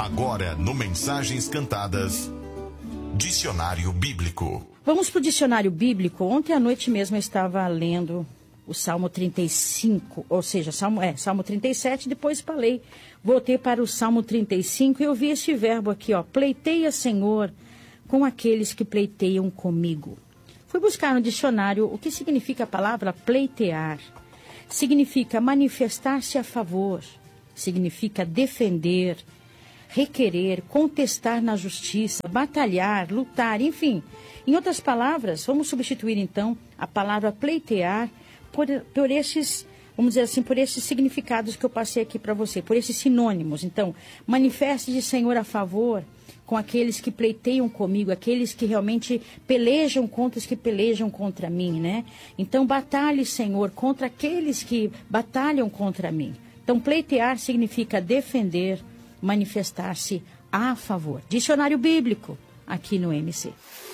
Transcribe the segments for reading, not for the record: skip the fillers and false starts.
Agora no Mensagens Cantadas, Dicionário Bíblico. Vamos para o Dicionário Bíblico. Ontem à noite mesmo eu estava lendo o Salmo 35, ou seja, Salmo 37, depois voltei para o Salmo 35 e eu vi este verbo aqui, pleiteia, Senhor, com aqueles que pleiteiam comigo. Fui buscar no dicionário o que significa a palavra pleitear. Significa manifestar-se a favor, significa defender, requerer, contestar na justiça, batalhar, lutar, enfim. Em outras palavras, vamos substituir então a palavra pleitear por esses, vamos dizer assim, por esses significados que eu passei aqui para você, por esses sinônimos. Então, manifeste-se, Senhor, a favor com aqueles que pleiteiam comigo, aqueles que realmente pelejam contra os que pelejam contra mim, né? Então, batalhe, Senhor, contra aqueles que batalham contra mim. Então, pleitear significa defender, manifestar-se a favor. Dicionário Bíblico, aqui no MC.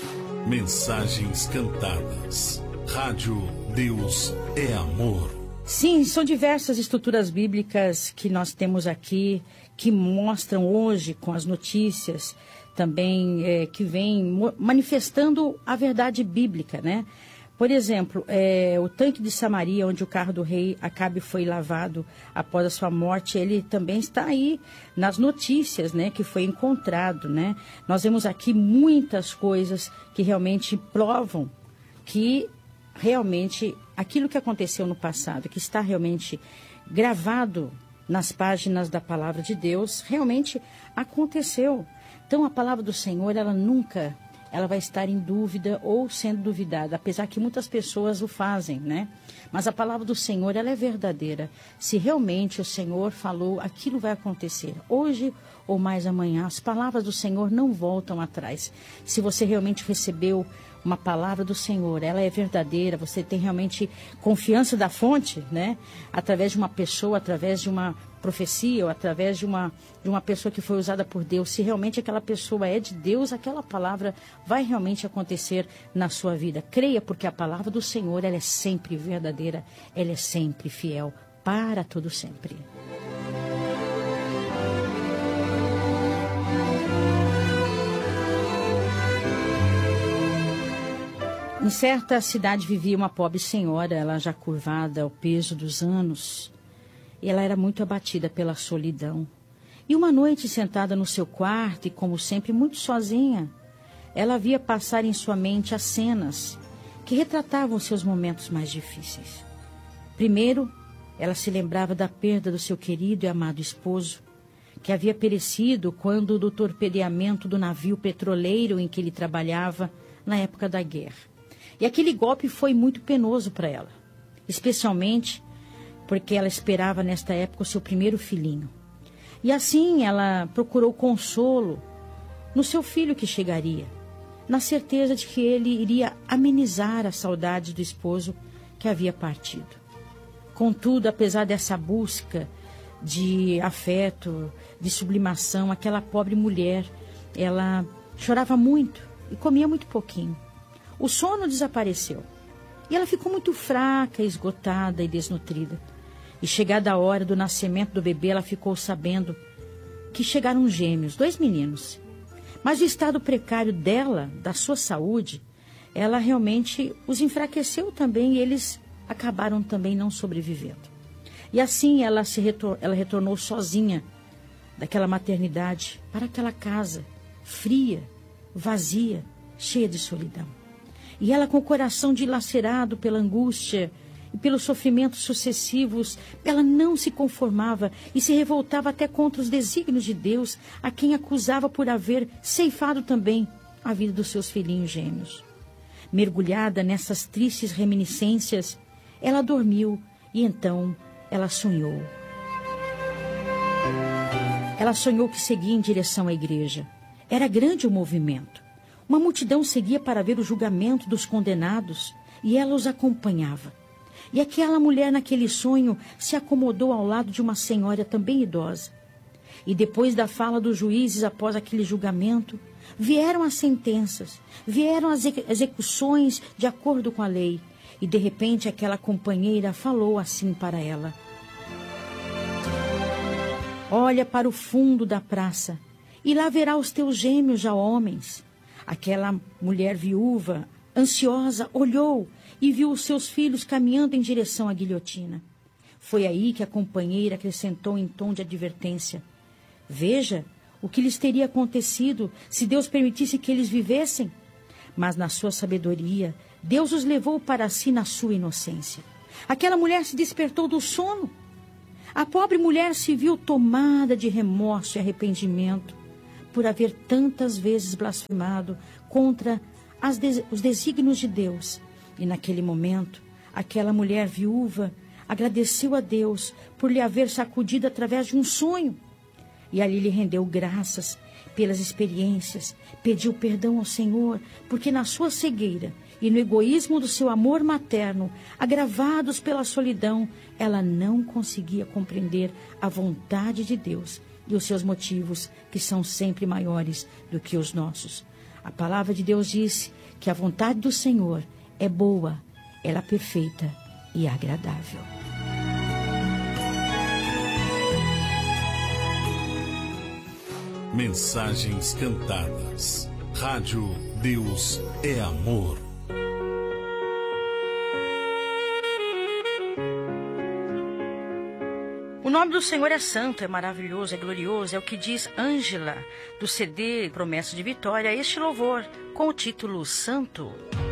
Mensagens Cantadas. Rádio Deus é Amor. Sim, são diversas estruturas bíblicas que nós temos aqui, que mostram hoje com as notícias também, que vêm manifestando a verdade bíblica, né? Por exemplo, o tanque de Samaria, onde o carro do rei Acabe foi lavado após a sua morte, ele também está aí nas notícias, né, que foi encontrado, né? Nós vemos aqui muitas coisas que realmente provam que realmente aquilo que aconteceu no passado, que está realmente gravado nas páginas da palavra de Deus, realmente aconteceu. Então a palavra do Senhor, ela vai estar em dúvida ou sendo duvidada, apesar que muitas pessoas o fazem, né? Mas a palavra do Senhor, ela é verdadeira. Se realmente o Senhor falou, aquilo vai acontecer. Hoje ou mais amanhã, as palavras do Senhor não voltam atrás. Se você realmente recebeu uma palavra do Senhor, ela é verdadeira, você tem realmente confiança da fonte, né? Através de uma pessoa, através de uma profecia ou através de uma pessoa que foi usada por Deus, se realmente aquela pessoa é de Deus, aquela palavra vai realmente acontecer na sua vida. Creia, porque a palavra do Senhor, ela é sempre verdadeira, ela é sempre fiel, para todo sempre. Em certa cidade vivia uma pobre senhora, ela já curvada ao peso dos anos. E ela era muito abatida pela solidão. E uma noite, sentada no seu quarto e, como sempre, muito sozinha, ela via passar em sua mente as cenas que retratavam seus momentos mais difíceis. Primeiro, ela se lembrava da perda do seu querido e amado esposo, que havia perecido quando do torpedeamento do navio petroleiro em que ele trabalhava na época da guerra. E aquele golpe foi muito penoso para ela, especialmente porque ela esperava nesta época o seu primeiro filhinho. E assim ela procurou consolo no seu filho que chegaria, na certeza de que ele iria amenizar a saudade do esposo que havia partido. Contudo, apesar dessa busca de afeto, de sublimação, aquela pobre mulher, ela chorava muito e comia muito pouquinho. O sono desapareceu e ela ficou muito fraca, esgotada e desnutrida. E chegada a hora do nascimento do bebê, ela ficou sabendo que chegaram gêmeos, 2 meninos. Mas o estado precário dela, da sua saúde, ela realmente os enfraqueceu também e eles acabaram também não sobrevivendo. E assim ela retornou sozinha daquela maternidade para aquela casa fria, vazia, cheia de solidão. E ela, com o coração dilacerado pela angústia e pelos sofrimentos sucessivos, ela não se conformava e se revoltava até contra os desígnios de Deus, a quem acusava por haver ceifado também a vida dos seus filhinhos gêmeos. Mergulhada nessas tristes reminiscências, ela dormiu e então ela sonhou. Ela sonhou que seguia em direção à igreja. Era grande o movimento. Uma multidão seguia para ver o julgamento dos condenados e ela os acompanhava. E aquela mulher naquele sonho se acomodou ao lado de uma senhora também idosa. E depois da fala dos juízes após aquele julgamento, vieram as sentenças, vieram as execuções de acordo com a lei. E de repente aquela companheira falou assim para ela: olha para o fundo da praça e lá verá os teus gêmeos já homens. Aquela mulher viúva, ansiosa, olhou e viu os seus filhos caminhando em direção à guilhotina. Foi aí que a companheira acrescentou em tom de advertência: veja o que lhes teria acontecido se Deus permitisse que eles vivessem. Mas na sua sabedoria, Deus os levou para si na sua inocência. Aquela mulher se despertou do sono. A pobre mulher se viu tomada de remorso e arrependimento por haver tantas vezes blasfemado contra os desígnios de Deus. E naquele momento, aquela mulher viúva agradeceu a Deus por lhe haver sacudido através de um sonho. E ali lhe rendeu graças pelas experiências, pediu perdão ao Senhor, porque na sua cegueira e no egoísmo do seu amor materno, agravados pela solidão, ela não conseguia compreender a vontade de Deus e os seus motivos, que são sempre maiores do que os nossos. A palavra de Deus disse que a vontade do Senhor é boa, ela é perfeita e agradável. Mensagens cantadas. Rádio Deus é Amor. O nome do Senhor é santo, é maravilhoso, é glorioso, é o que diz Ângela, do CD Promessa de Vitória, este louvor, com o título Santo.